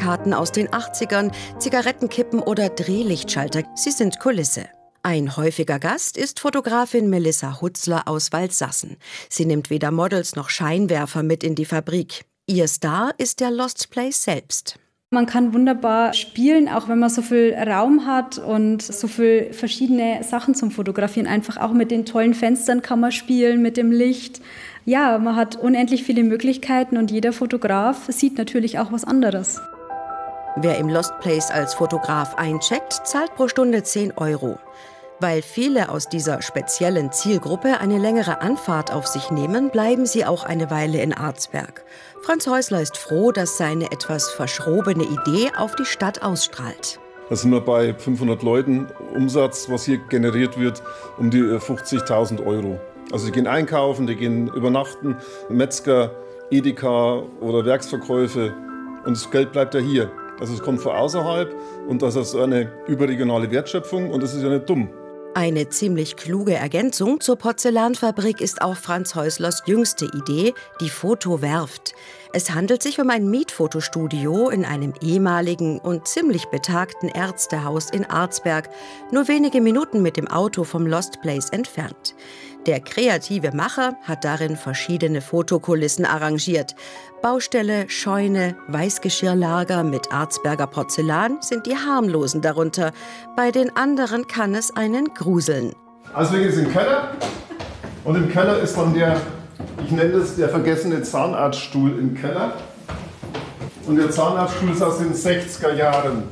Werbeplakaten aus den 80ern, Zigarettenkippen oder Drehlichtschalter. Sie sind Kulisse. Ein häufiger Gast ist Fotografin Melissa Hutzler aus Waldsassen. Sie nimmt weder Models noch Scheinwerfer mit in die Fabrik. Ihr Star ist der Lost Place selbst. Man kann wunderbar spielen, auch wenn man so viel Raum hat und so viele verschiedene Sachen zum Fotografieren. Einfach auch mit den tollen Fenstern kann man spielen, mit dem Licht. Ja, man hat unendlich viele Möglichkeiten und jeder Fotograf sieht natürlich auch was anderes. Wer im Lost Place als Fotograf eincheckt, zahlt pro Stunde 10 €. Weil viele aus dieser speziellen Zielgruppe eine längere Anfahrt auf sich nehmen, bleiben sie auch eine Weile in Arzberg. Franz Häusler ist froh, dass seine etwas verschrobene Idee auf die Stadt ausstrahlt. Da sind wir bei 500 Leuten Umsatz, was hier generiert wird, um die 50.000 €. Also die gehen einkaufen, die gehen übernachten, Metzger, Edeka oder Werksverkäufe und das Geld bleibt ja hier. Also es kommt von außerhalb und das ist eine überregionale Wertschöpfung und das ist ja nicht dumm. Eine ziemlich kluge Ergänzung zur Porzellanfabrik ist auch Franz Häuslers jüngste Idee, die Fotowerft. Es handelt sich um ein Mietfotostudio in einem ehemaligen und ziemlich betagten Ärztehaus in Arzberg, nur wenige Minuten mit dem Auto vom Lost Place entfernt. Der kreative Macher hat darin verschiedene Fotokulissen arrangiert. Baustelle, Scheune, Weißgeschirrlager mit Arzberger Porzellan sind die harmlosen darunter. Bei den anderen kann es einen gruseln. Also wir gehen jetzt in den Keller und im Keller ist dann ich nenne das der vergessene Zahnarztstuhl im Keller. Und der Zahnarztstuhl ist aus den 60er Jahren.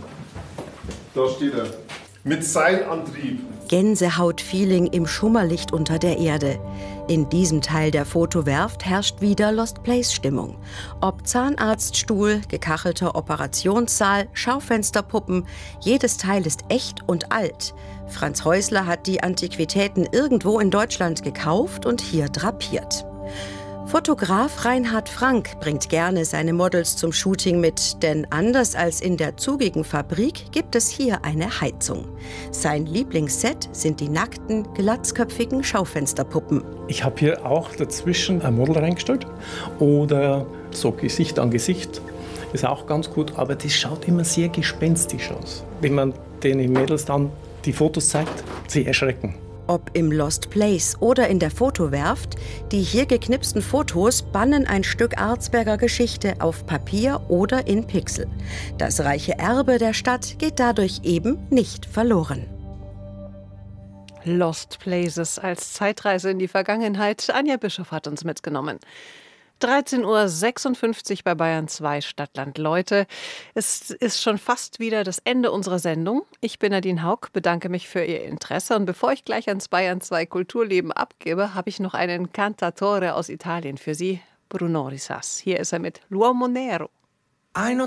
Da steht er. Mit Seilantrieb. Gänsehaut-Feeling im Schummerlicht unter der Erde. In diesem Teil der Fotowerft herrscht wieder Lost Place-Stimmung. Ob Zahnarztstuhl, gekachelter Operationssaal, Schaufensterpuppen, jedes Teil ist echt und alt. Franz Häusler hat die Antiquitäten irgendwo in Deutschland gekauft und hier drapiert. Fotograf Reinhard Frank bringt gerne seine Models zum Shooting mit, denn anders als in der zugigen Fabrik gibt es hier eine Heizung. Sein Lieblingsset sind die nackten, glatzköpfigen Schaufensterpuppen. Ich habe hier auch dazwischen ein Model reingestellt oder so Gesicht an Gesicht. Ist auch ganz gut, aber das schaut immer sehr gespenstisch aus. Wenn man den Mädels dann die Fotos zeigt, sie erschrecken. Ob im Lost Place oder in der Fotowerft, die hier geknipsten Fotos bannen ein Stück Arzberger Geschichte auf Papier oder in Pixel. Das reiche Erbe der Stadt geht dadurch eben nicht verloren. Lost Places als Zeitreise in die Vergangenheit. Anja Bischof hat uns mitgenommen. 13:56 Uhr bei Bayern 2 Stadtland Leute. Es ist schon fast wieder das Ende unserer Sendung. Ich bin Nadine Haug, bedanke mich für Ihr Interesse. Und bevor ich gleich ans Bayern 2 Kulturleben abgebe, habe ich noch einen Cantautore aus Italien für Sie, Bruno Risas. Hier ist er mit L'Uomo Nero.